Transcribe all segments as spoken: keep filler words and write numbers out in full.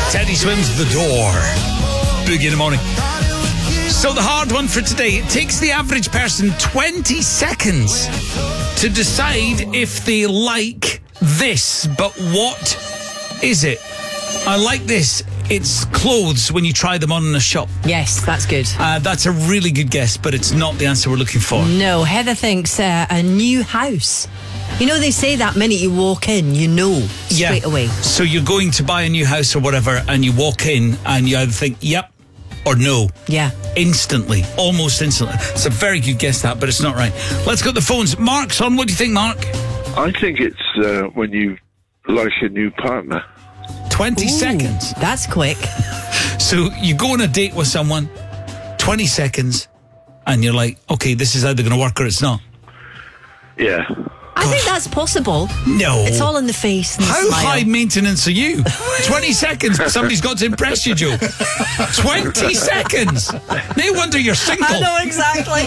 Teddy Swims, The Door. Boogie in the morning. So the hard one for today. It takes the average person twenty seconds to decide if they like this. But what is it? I like this. It's clothes when you try them on in a shop. Yes, that's good. Uh, that's a really good guess, but it's not the answer we're looking for. No, Heather thinks uh, a new house. You know, they say that minute you walk in, you know straight yeah. away. So you're going to buy a new house or whatever, and you walk in and you either think, yep, or no. Yeah. Instantly. Almost instantly. It's a very good guess, that, but it's not right. Let's go to the phones. Mark's on. What do you think, Mark? I think it's uh, when you like a new partner. twenty Ooh, seconds. That's quick. So you go on a date with someone, twenty seconds, and you're like, okay, this is either going to work or it's not. Yeah. I think that's possible. No. It's all in the face. And the How smile. high maintenance are you? twenty seconds, but somebody's got to impress you, Joe. twenty seconds. No wonder you're single. I know exactly.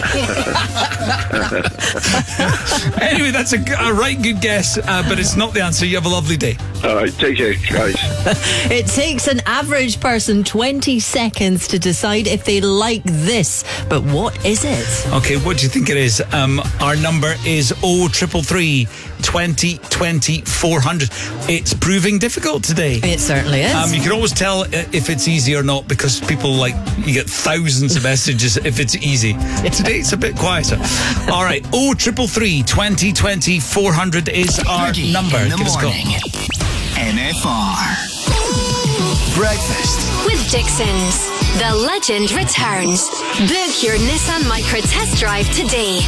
Anyway, that's a, a right good guess, uh, but it's not the answer. You have a lovely day. All right, take care, guys. It takes an average person twenty seconds to decide if they like this. But what is it? Okay, what do you think it is? Um, our number is oh triple three, twenty, twenty, four hundred. It's proving difficult today. It certainly is. Um, you can always tell if it's easy or not because people like, you get thousands of messages if it's easy. Today it's a bit quieter. All right, oh triple three, twenty, twenty, four hundred is our number. In the Give us a call. morning. N F R. Breakfast with Dixon's. The legend returns. Book your Nissan Micra test drive today.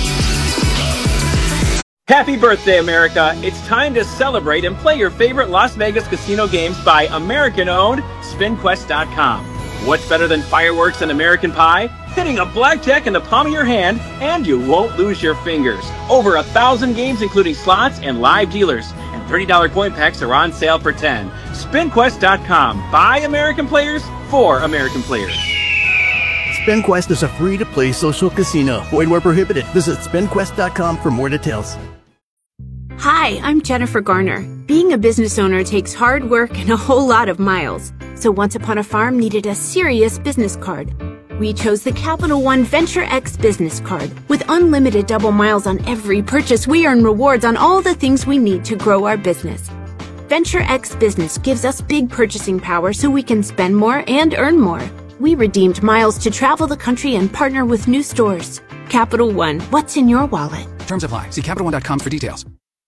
Happy birthday, America. It's time to celebrate and play your favorite Las Vegas casino games by American-owned Spin Quest dot com. What's better than fireworks and American Pie? Hitting a blackjack in the palm of your hand, and you won't lose your fingers. Over a thousand games, including slots and live dealers. And thirty dollars coin packs are on sale for ten dollars. Spin Quest dot com. By American players, for American players. SpinQuest is a free-to-play social casino. Void where prohibited. Visit Spin Quest dot com for more details. Hi, I'm Jennifer Garner. Being a business owner takes hard work and a whole lot of miles. So Once Upon a Farm needed a serious business card. We chose the Capital One Venture X business card. With unlimited double miles on every purchase, we earn rewards on all the things we need to grow our business. Venture X Business gives us big purchasing power so we can spend more and earn more. We redeemed miles to travel the country and partner with new stores. Capital One, what's in your wallet? Terms apply. See Capital One dot com for details.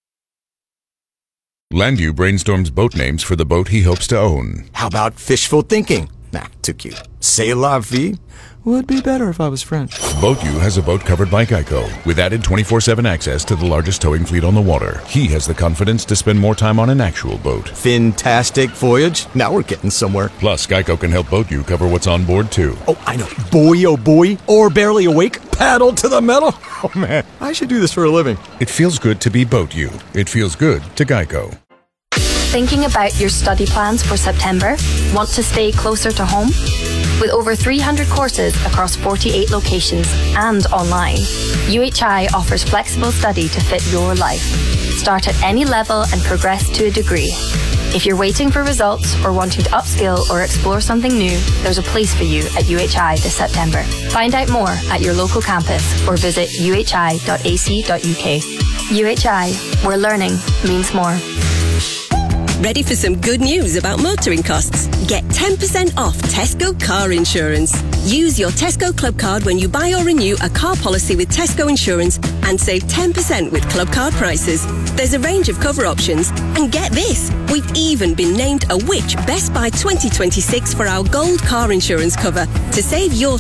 Landu brainstorms boat names for the boat he hopes to own. How about fishful thinking? Nah, too cute. C'est la vie? Would be better if I was French. BoatU has a boat covered by Geico with added twenty-four seven access to the largest towing fleet on the water. He has the confidence to spend more time on an actual boat. Fantastic voyage. Now we're getting somewhere. Plus, Geico can help BoatU cover what's on board, too. Oh, I know. Boy, oh boy. Or barely awake. Paddle to the metal. Oh, man. I should do this for a living. It feels good to be BoatU. It feels good to Geico. Thinking about your study plans for September? Want to stay closer to home? With over three hundred courses across forty-eight locations and online, U H I offers flexible study to fit your life. Start at any level and progress to a degree. If you're waiting for results or wanting to upskill or explore something new, there's a place for you at U H I this September. Find out more at your local campus or visit u h i dot a c dot u k. U H I, where learning means more. Ready for some good news about motoring costs? Get ten percent off Tesco car insurance. Use your Tesco Club card when you buy or renew a car policy with Tesco Insurance and save ten percent with Club card prices. There's a range of cover options. And get this, we've even been named a Which Best Buy twenty twenty-six for our gold car insurance cover to save your